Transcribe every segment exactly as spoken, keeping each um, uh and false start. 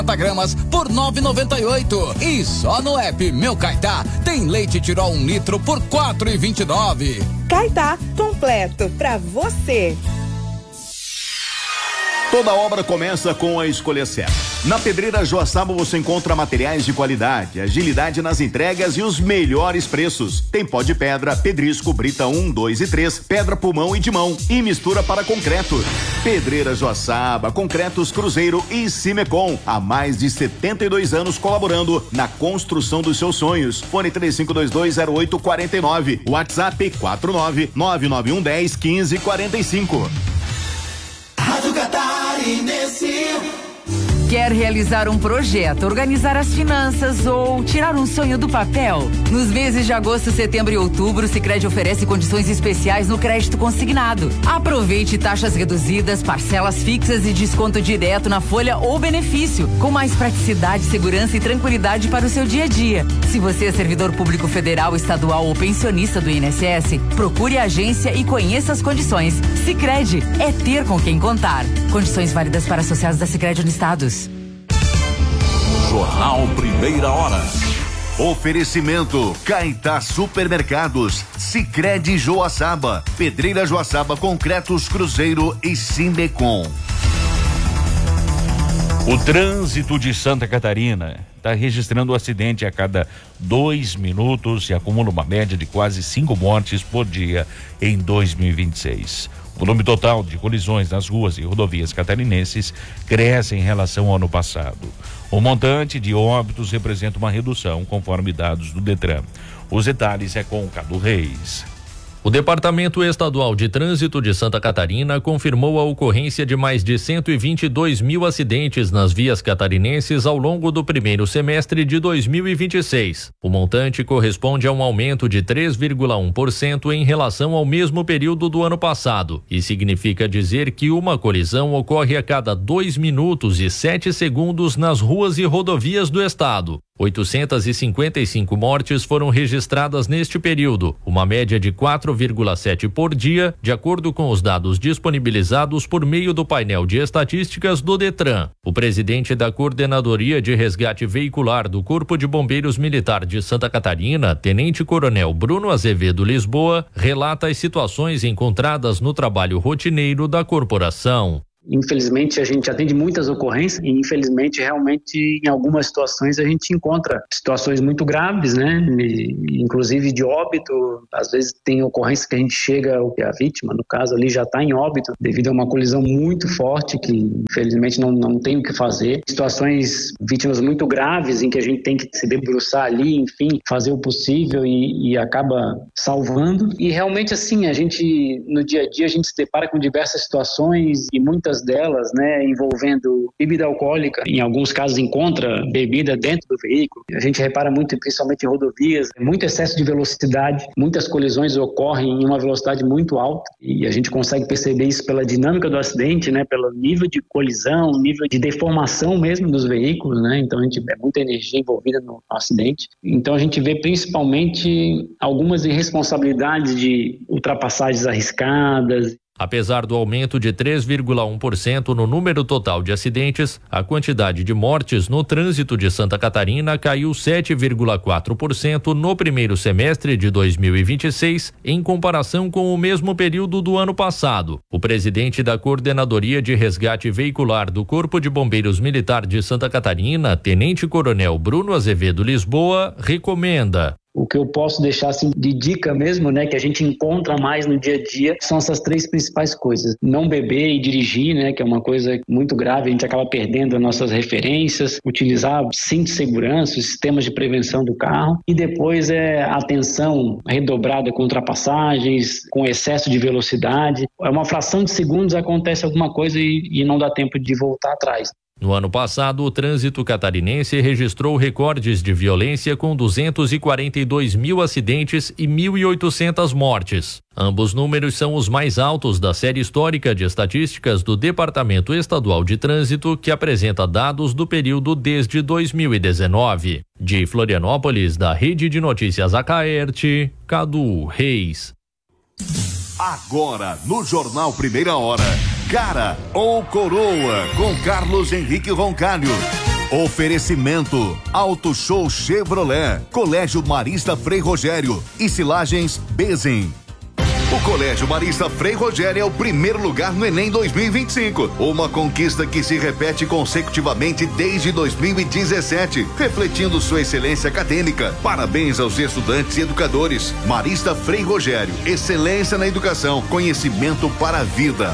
gramas por nove reais e noventa e oito centavos. E só no app Meu Caetá tem leite Tirol um litro por quatro reais e vinte e nove centavos. Caetá, completo pra você. Toda obra começa com a escolha certa. Na Pedreira Joaçaba você encontra materiais de qualidade, agilidade nas entregas e os melhores preços. Tem pó de pedra, pedrisco, brita um, dois e três, pedra pulmão e de mão e mistura para concreto. Pedreira Joaçaba, Concretos Cruzeiro e Cimecom. Há mais de setenta e dois anos colaborando na construção dos seus sonhos. Fone três cinco dois dois zero oito quatro nove. WhatsApp quatro nove nove nove um um zero quinze quarenta e cinco. Rádio Catarinense. Quer realizar um projeto, organizar as finanças ou tirar um sonho do papel? Nos meses de agosto, setembro e outubro, o Sicredi oferece condições especiais no crédito consignado. Aproveite taxas reduzidas, parcelas fixas e desconto direto na folha ou benefício, com mais praticidade, segurança e tranquilidade para o seu dia a dia. Se você é servidor público federal, estadual ou pensionista do I N S S, procure a agência e conheça as condições. Sicredi é ter com quem contar. Condições válidas para associados da Sicredi Unistados. Jornal Primeira Hora. Oferecimento Caetá Supermercados, Sicredi Joaçaba, Pedreira Joaçaba, Concretos Cruzeiro e Cimecom. O trânsito de Santa Catarina está registrando um acidente a cada dois minutos e acumula uma média de quase cinco mortes por dia em dois mil e vinte e seis. O volume total de colisões nas ruas e rodovias catarinenses cresce em relação ao ano passado. O montante de óbitos representa uma redução, conforme dados do Detran. Os detalhes é com o Cadu Reis. O Departamento Estadual de Trânsito de Santa Catarina confirmou a ocorrência de mais de cento e vinte e dois mil acidentes nas vias catarinenses ao longo do primeiro semestre de dois mil e vinte e seis. O montante corresponde a um aumento de três vírgula um por cento em relação ao mesmo período do ano passado e significa dizer que uma colisão ocorre a cada dois minutos e sete segundos nas ruas e rodovias do estado. oitocentas e cinquenta e cinco mortes foram registradas neste período, uma média de quatro vírgula sete por dia, de acordo com os dados disponibilizados por meio do painel de estatísticas do Detran. O presidente da Coordenadoria de Resgate Veicular do Corpo de Bombeiros Militar de Santa Catarina, Tenente Coronel Bruno Azevedo Lisboa, relata as situações encontradas no trabalho rotineiro da corporação. Infelizmente, a gente atende muitas ocorrências e, infelizmente, realmente, em algumas situações, a gente encontra situações muito graves, né? E, inclusive de óbito. Às vezes tem ocorrência que a gente chega, a vítima, no caso ali, já está em óbito devido a uma colisão muito forte que, infelizmente, não, não tem o que fazer. Situações, vítimas muito graves em que a gente tem que se debruçar ali, enfim, fazer o possível e, e acaba salvando. E realmente, assim, a gente, no dia a dia, a gente se depara com diversas situações e muitas delas, né, envolvendo bebida alcoólica. Em alguns casos encontra bebida dentro do veículo. A gente repara muito, principalmente em rodovias, muito excesso de velocidade, muitas colisões ocorrem em uma velocidade muito alta e a gente consegue perceber isso pela dinâmica do acidente, né, pelo nível de colisão, nível de deformação mesmo dos veículos, né, então a gente vê muita energia envolvida no acidente. Então a gente vê principalmente algumas irresponsabilidades de ultrapassagens arriscadas. Apesar do aumento de três vírgula um por cento no número total de acidentes, a quantidade de mortes no trânsito de Santa Catarina caiu sete vírgula quatro por cento no primeiro semestre de dois mil e vinte e seis, em comparação com o mesmo período do ano passado. O presidente da Coordenadoria de Resgate Veicular do Corpo de Bombeiros Militar de Santa Catarina, Tenente Coronel Bruno Azevedo Lisboa, recomenda: o que eu posso deixar assim de dica mesmo, né, que a gente encontra mais no dia a dia, são essas três principais coisas. Não beber e dirigir, né, que é uma coisa muito grave, a gente acaba perdendo as nossas referências, utilizar cinto de segurança, sistemas de prevenção do carro, e depois é atenção redobrada com ultrapassagens, com excesso de velocidade. É uma fração de segundos, acontece alguma coisa e, e não dá tempo de voltar atrás. No ano passado, o trânsito catarinense registrou recordes de violência com duzentos e quarenta e dois mil acidentes e mil e oitocentas mortes. Ambos números são os mais altos da série histórica de estatísticas do Departamento Estadual de Trânsito, que apresenta dados do período desde dois mil e dezenove. De Florianópolis, da Rede de Notícias Acaerte, Cadu Reis. Agora, no Jornal Primeira Hora, Cara ou Coroa, com Carlos Henrique Roncalho. Oferecimento Auto Show Chevrolet, Colégio Marista Frei Rogério e Silagens Bezen. O Colégio Marista Frei Rogério é o primeiro lugar no Enem dois mil e vinte e cinco. Uma conquista que se repete consecutivamente desde dois mil e dezessete, refletindo sua excelência acadêmica. Parabéns aos estudantes e educadores. Marista Frei Rogério, excelência na educação, conhecimento para a vida.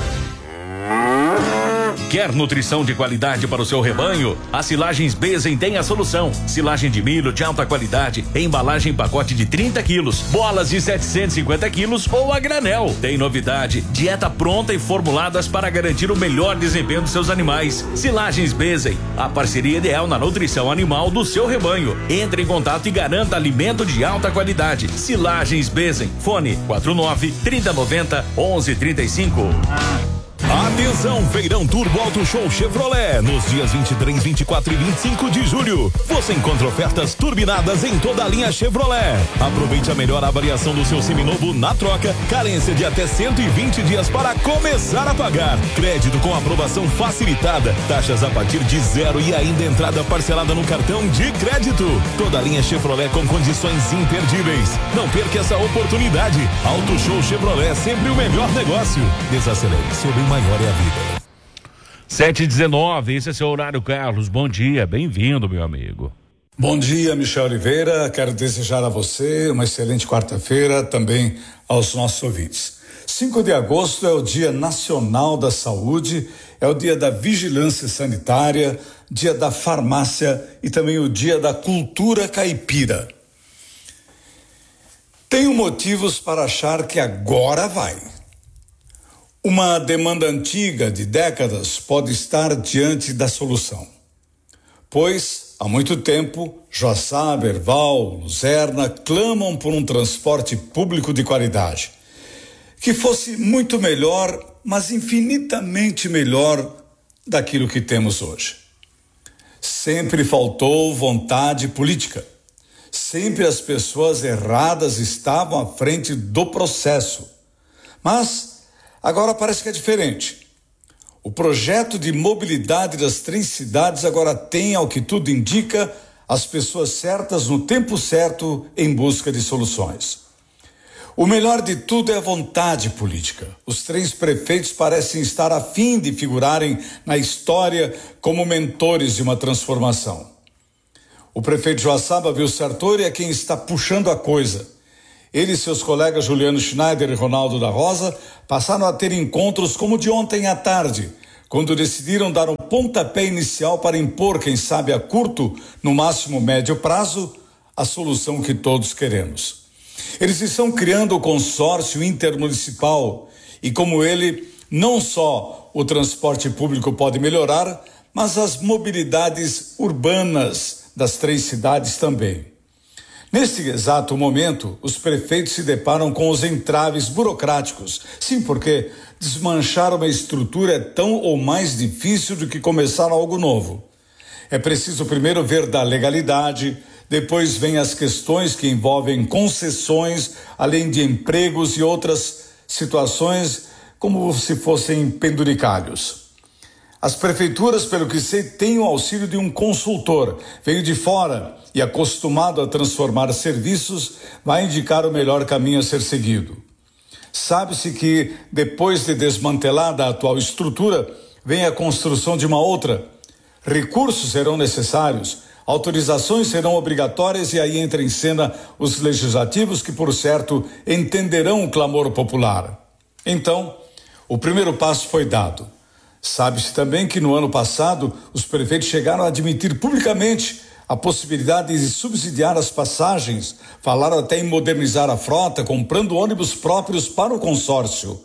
Quer nutrição de qualidade para o seu rebanho? A Silagens Bezen tem a solução. Silagem de milho de alta qualidade, embalagem em pacote de trinta quilos, bolas de setecentos e cinquenta quilos ou a granel. Tem novidade, dieta pronta e formuladas para garantir o melhor desempenho dos seus animais. Silagens Bezen, a parceria ideal na nutrição animal do seu rebanho. Entre em contato e garanta alimento de alta qualidade. Silagens Bezen, fone quatro nove, trinta, noventa, onze, trinta e cinco. Atenção, Feirão Turbo Auto Show Chevrolet, nos dias vinte e três, vinte e quatro e vinte e cinco de julho. Você encontra ofertas turbinadas em toda a linha Chevrolet. Aproveite a melhor avaliação do seu seminovo na troca, carência de até cento e vinte dias para começar a pagar. Crédito com aprovação facilitada, taxas a partir de zero e ainda entrada parcelada no cartão de crédito. Toda a linha Chevrolet com condições imperdíveis. Não perca essa oportunidade. Auto Show Chevrolet, sempre o melhor negócio. Desacelere, seu bem maior é a vida. sete e dezenove, esse é seu horário, Carlos. Bom dia, bem-vindo, meu amigo. Bom dia, Michel Oliveira. Quero desejar a você uma excelente quarta-feira, também aos nossos ouvintes. cinco de agosto é o Dia Nacional da Saúde, é o Dia da Vigilância Sanitária, Dia da Farmácia e também o Dia da Cultura Caipira. Tenho motivos para achar que agora vai. Uma demanda antiga de décadas pode estar diante da solução, pois há muito tempo Joaçaba, Erval, Luzerna clamam por um transporte público de qualidade, que fosse muito melhor, mas infinitamente melhor daquilo que temos hoje. Sempre faltou vontade política, sempre as pessoas erradas estavam à frente do processo, mas agora parece que é diferente. O projeto de mobilidade das três cidades agora tem, ao que tudo indica, as pessoas certas no tempo certo em busca de soluções. O melhor de tudo é a vontade política. Os três prefeitos parecem estar a fim de figurarem na história como mentores de uma transformação. O prefeito Joaçaba Vilsartori é quem está puxando a coisa. Ele e seus colegas Juliano Schneider e Ronaldo da Rosa passaram a ter encontros como o de ontem à tarde, quando decidiram dar um pontapé inicial para impor, quem sabe a curto, no máximo médio prazo, a solução que todos queremos. Eles estão criando o consórcio intermunicipal e, como ele, não só o transporte público pode melhorar, mas as mobilidades urbanas das três cidades também. Neste exato momento, os prefeitos se deparam com os entraves burocráticos. Sim, porque desmanchar uma estrutura é tão ou mais difícil do que começar algo novo. É preciso primeiro ver da legalidade, depois vem as questões que envolvem concessões, além de empregos e outras situações como se fossem penduricalhos. As prefeituras, pelo que sei, têm o auxílio de um consultor. Veio de fora e, acostumado a transformar serviços, vai indicar o melhor caminho a ser seguido. Sabe-se que, depois de desmantelada a atual estrutura, vem a construção de uma outra. Recursos serão necessários, autorizações serão obrigatórias e aí entra em cena os legislativos que, por certo, entenderão o clamor popular. Então, o primeiro passo foi dado. Sabe-se também que no ano passado os prefeitos chegaram a admitir publicamente a possibilidade de subsidiar as passagens, falaram até em modernizar a frota, comprando ônibus próprios para o consórcio.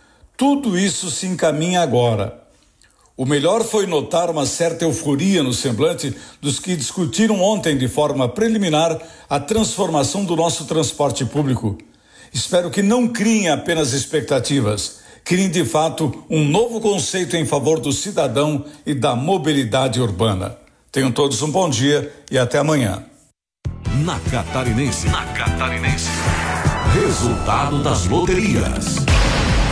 Tudo isso se encaminha agora. O melhor foi notar uma certa euforia no semblante dos que discutiram ontem de forma preliminar a transformação do nosso transporte público. Espero que não criem apenas expectativas, criem de fato um novo conceito em favor do cidadão e da mobilidade urbana. Tenham todos um bom dia e até amanhã. Na Catarinense. Na Catarinense. Resultado das loterias.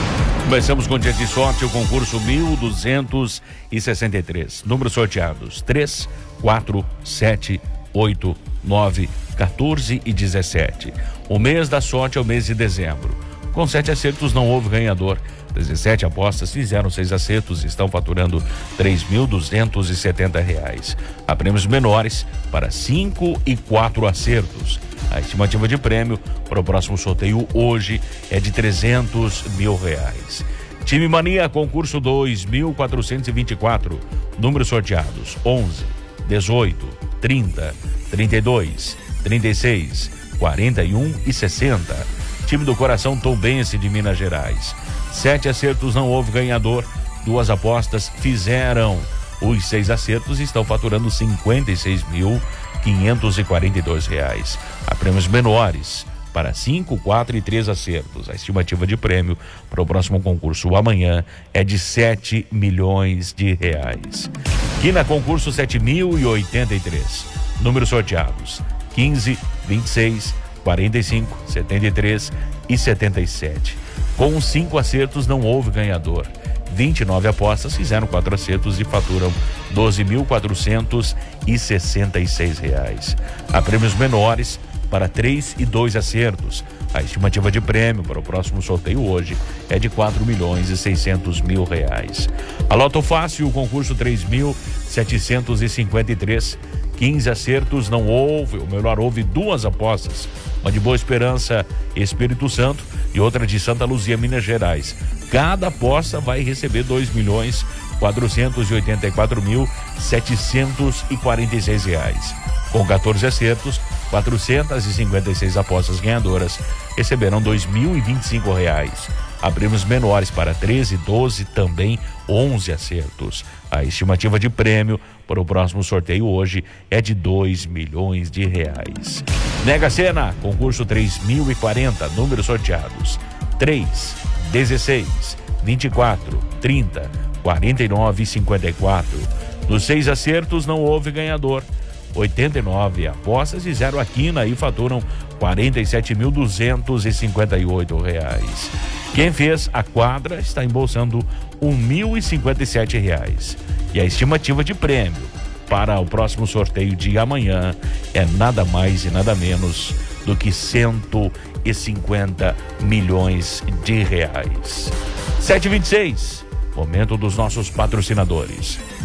Começamos com o dia de sorte, o concurso mil duzentos e sessenta e três. Números sorteados: três, quatro, sete, oito, nove, quatorze e dezessete. O mês da sorte é o mês de dezembro. Com sete acertos não houve ganhador. dezessete apostas fizeram seis acertos e estão faturando três mil duzentos e setenta reais. Há prêmios menores para cinco e quatro acertos. A estimativa de prêmio para o próximo sorteio hoje é de trezentos mil reais. Time Mania, concurso dois mil quatrocentos e vinte e quatro. Números sorteados: onze, dezoito, trinta, trinta e dois, trinta e seis, quarenta e um e sessenta. Time do Coração Tombense de Minas Gerais. Sete acertos não houve ganhador. Duas apostas fizeram os seis acertos e estão faturando cinquenta e seis mil quinhentos e quarenta e dois reais. Há prêmios menores para cinco, quatro e três acertos. A estimativa de prêmio para o próximo concurso amanhã é de sete milhões de reais. Aqui na concurso sete mil e oitenta e três. Números sorteados: quinze, vinte e seis, quarenta e cinco, setenta e três e setenta e sete. Com cinco acertos não houve ganhador. vinte e nove apostas fizeram quatro acertos e faturam doze mil quatrocentos e sessenta e seis reais. Há prêmios menores para três e dois acertos. A estimativa de prêmio para o próximo sorteio hoje é de quatro milhões e seiscentos mil reais. A Loto Fácil, o concurso três mil setecentos e cinquenta e três. quinze acertos não houve, ou melhor, houve duas apostas. Uma de Boa Esperança, Espírito Santo, e outra de Santa Luzia, Minas Gerais. Cada aposta vai receber dois milhões quatrocentos e oitenta e quatro mil setecentos e quarenta e seis reais. Com quatorze acertos, quatrocentas e cinquenta e seis apostas ganhadoras receberão dois mil e vinte e cinco reais. Há prêmios menores para treze, doze, também onze acertos. A estimativa de prêmio para o próximo sorteio hoje é de dois milhões de reais. Mega Sena, concurso três mil e quarenta, números sorteados: três, dezesseis, vinte e quatro, trinta, quarenta e nove e cinquenta e quatro. Dos seis acertos não houve ganhador. oitenta e nove apostas e zero a quina e faturam quarenta e sete mil duzentos e cinquenta e oito reais. Quem fez a quadra está embolsando um mil e cinquenta e sete reais. E a estimativa de prêmio para o próximo sorteio de amanhã é nada mais e nada menos do que cento e cinquenta milhões de reais. sete e vinte e seis, momento dos nossos patrocinadores.